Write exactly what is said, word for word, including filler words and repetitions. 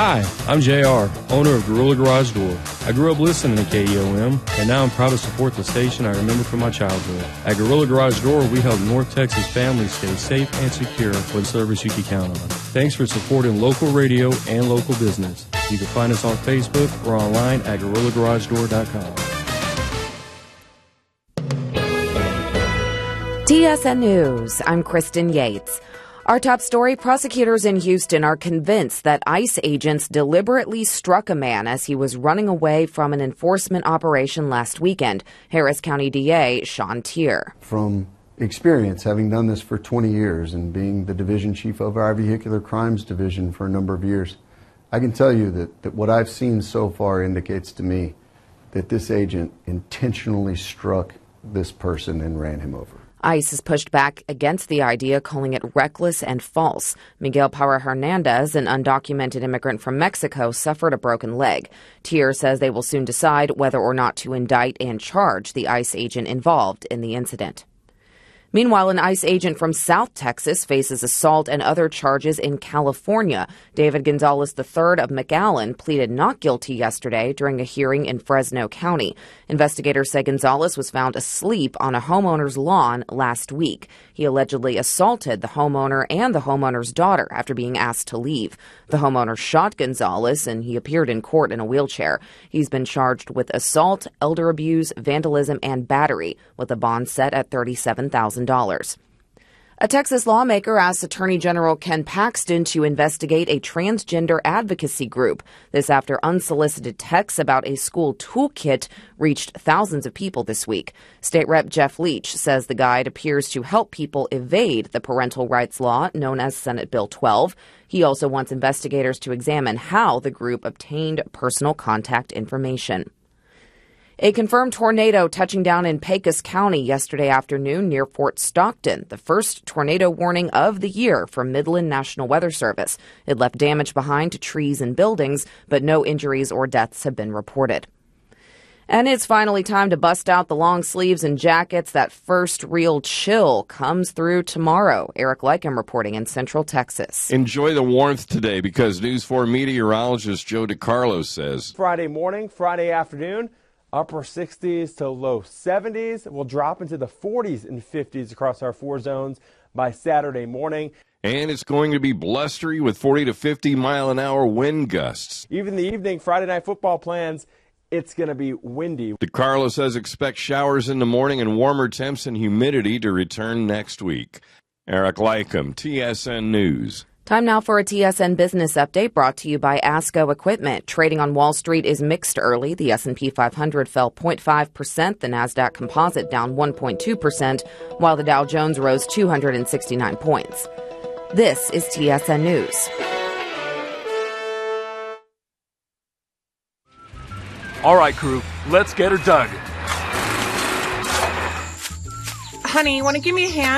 Hi, I'm J R, owner of Gorilla Garage Door. I grew up listening to K E O M, and now I'm proud to support the station I remember from my childhood. At Gorilla Garage Door, we help North Texas families stay safe and secure with service you can count on. Thanks for supporting local radio and local business. You can find us on Facebook or online at gorilla garage door dot com. T S N News, I'm Kristen Yates. Our top story, prosecutors in Houston are convinced that ICE agents deliberately struck a man as he was running away from an enforcement operation last weekend. Harris County D A Sean Tier. From experience, having done this for twenty years and being the division chief of our vehicular crimes division for a number of years, I can tell you that, that what I've seen so far indicates to me that this agent intentionally struck this person and ran him over. ICE has pushed back against the idea, calling it reckless and false. Miguel Parra Hernandez, an undocumented immigrant from Mexico, suffered a broken leg. Tier says they will soon decide whether or not to indict and charge the ICE agent involved in the incident. Meanwhile, an ICE agent from South Texas faces assault and other charges in California. David Gonzalez the third of McAllen pleaded not guilty yesterday during a hearing in Fresno County. Investigators say Gonzalez was found asleep on a homeowner's lawn last week. He allegedly assaulted the homeowner and the homeowner's daughter after being asked to leave. The homeowner shot Gonzalez, and he appeared in court in a wheelchair. He's been charged with assault, elder abuse, vandalism, and battery, with a bond set at thirty-seven thousand dollars. A Texas lawmaker asked Attorney General Ken Paxton to investigate a transgender advocacy group. This after unsolicited texts about a school toolkit reached thousands of people this week. State Representative Jeff Leach says the guide appears to help people evade the parental rights law known as Senate Bill twelve. He also wants investigators to examine how the group obtained personal contact information. A confirmed tornado touching down in Pecos County yesterday afternoon near Fort Stockton, the first tornado warning of the year from Midland National Weather Service. It left damage behind to trees and buildings, but no injuries or deaths have been reported. And it's finally time to bust out the long sleeves and jackets. That first real chill comes through tomorrow. Eric Lycum reporting in Central Texas. Enjoy the warmth today because News four meteorologist Joe DiCarlo says Friday morning, Friday afternoon, upper sixties to low seventies. We'll drop into the forties and fifties across our four zones by Saturday morning. And it's going to be blustery with forty to fifty mile an hour wind gusts. Even the evening Friday night football plans, it's going to be windy. DiCarlo says expect showers in the morning and warmer temps and humidity to return next week. Eric Lycum, T S N News. Time now for a T S N business update brought to you by ASCO Equipment. Trading on Wall Street is mixed early. The S and P five hundred fell zero point five percent. The NASDAQ Composite down one point two percent, while the Dow Jones rose two hundred sixty-nine points. This is T S N News. All right, crew, let's get her dug. Honey, you want to give me a hand?